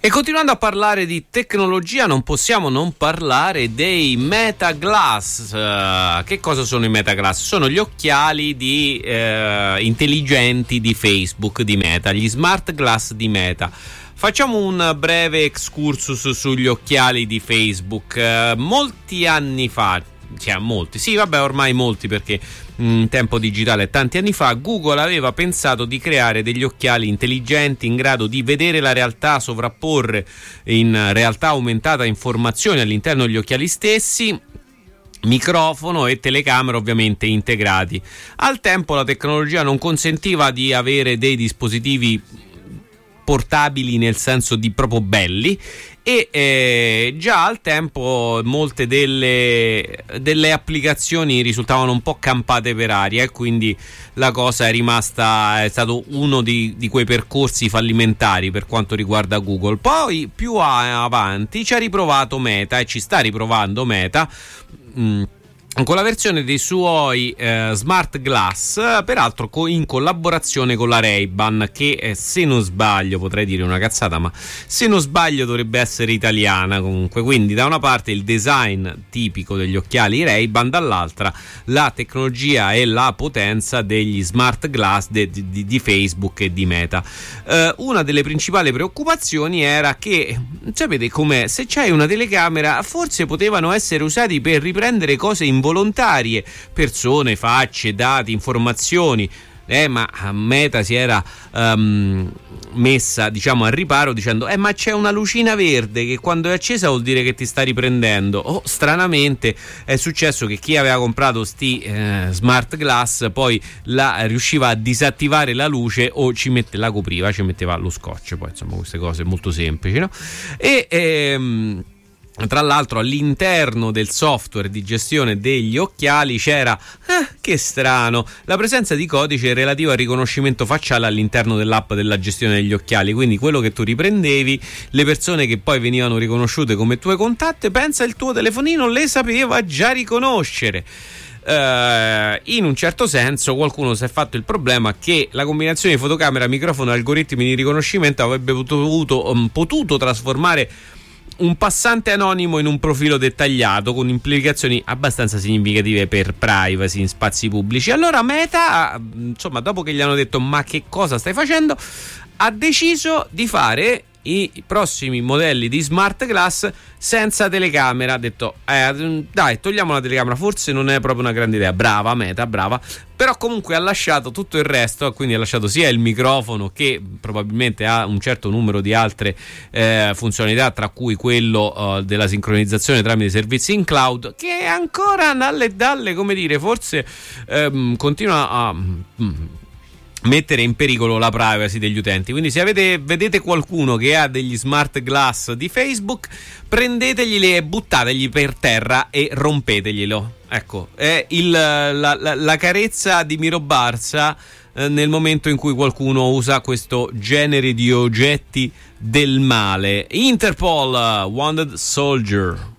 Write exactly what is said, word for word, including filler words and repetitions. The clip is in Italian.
E continuando a parlare di tecnologia non possiamo non parlare dei Meta Glass. Uh, che cosa sono i Meta Glass? Sono gli occhiali di, uh, intelligenti di Facebook, di Meta, gli Smart Glass di Meta. Facciamo un breve excursus sugli occhiali di Facebook. Uh, molti anni fa, cioè molti, sì vabbè ormai molti perché in tempo digitale tanti anni fa, Google aveva pensato di creare degli occhiali intelligenti in grado di vedere la realtà, sovrapporre in realtà aumentata informazioni all'interno degli occhiali stessi, microfono e telecamera ovviamente integrati. Al tempo la tecnologia non consentiva di avere dei dispositivi portabili nel senso di proprio belli, e eh, già al tempo molte delle, delle applicazioni risultavano un po' campate per aria, e quindi la cosa è rimasta, è stato uno di, di quei percorsi fallimentari per quanto riguarda Google. Poi più avanti ci ha riprovato Meta, e ci sta riprovando Meta mh, con la versione dei suoi eh, Smart Glass, peraltro co- in collaborazione con la Ray-Ban, che eh, se non sbaglio, potrei dire una cazzata, ma se non sbaglio dovrebbe essere italiana comunque. Quindi da una parte il design tipico degli occhiali Ray-Ban, dall'altra la tecnologia e la potenza degli Smart Glass de- di-, di Facebook e di Meta. Eh, una delle principali preoccupazioni era che, sapete com'è, se c'hai una telecamera forse potevano essere usati per riprendere cose in volontarie, persone, facce, dati, informazioni. Eh, ma Meta si era um, messa, diciamo, al riparo dicendo eh ma c'è una lucina verde che quando è accesa vuol dire che ti sta riprendendo. Oh, stranamente è successo che chi aveva comprato sti eh, Smart Glass poi la riusciva a disattivare la luce, o ci mette, la copriva, ci metteva lo scotch. Poi insomma queste cose molto semplici, no? E ehm, tra l'altro all'interno del software di gestione degli occhiali c'era, eh, che strano, la presenza di codice relativo al riconoscimento facciale all'interno dell'app della gestione degli occhiali. Quindi quello che tu riprendevi, le persone che poi venivano riconosciute come tue contatte, pensa il tuo telefonino le sapeva già riconoscere. Uh, in un certo senso qualcuno si è fatto il problema che la combinazione di fotocamera, microfono e algoritmi di riconoscimento avrebbe potuto, um, potuto trasformare un passante anonimo in un profilo dettagliato, con implicazioni abbastanza significative per privacy in spazi pubblici. Allora Meta, insomma, dopo che gli hanno detto ma che cosa stai facendo, ha deciso di fare i prossimi modelli di Smart Glass senza telecamera. Ha detto eh, dai, togliamo la telecamera, forse non è proprio una grande idea. Brava Meta, brava. Però comunque ha lasciato tutto il resto, quindi ha lasciato sia il microfono, che probabilmente ha un certo numero di altre eh, funzionalità, tra cui quello eh, della sincronizzazione tramite servizi in cloud, che ancora dalle dalle come dire, forse ehm, continua a mm, mettere in pericolo la privacy degli utenti. Quindi se avete, vedete qualcuno che ha degli Smart Glass di Facebook, prendeteglieli e buttategli per terra e rompeteglielo. Ecco, è il, la, la, la carezza di Miro Barza eh, nel momento in cui qualcuno usa questo genere di oggetti del male. Interpol, uh, Wounded Soldier.